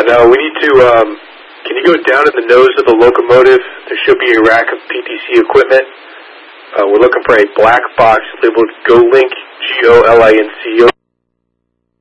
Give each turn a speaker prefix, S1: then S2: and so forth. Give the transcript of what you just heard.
S1: Now we need to, can you go down in the nose of the locomotive? There should be a rack of PTC equipment. We're looking for a black box labeled GoLink, GoLinc.